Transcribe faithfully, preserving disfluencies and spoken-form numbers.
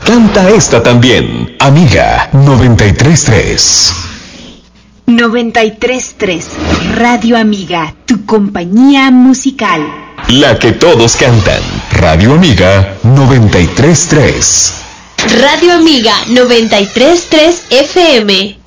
Canta esta también. Amiga noventa y tres punto tres. noventa y tres punto tres. Radio Amiga, tu compañía musical. La que todos cantan. Radio Amiga noventa y tres punto tres. Radio Amiga noventa y tres punto tres F M.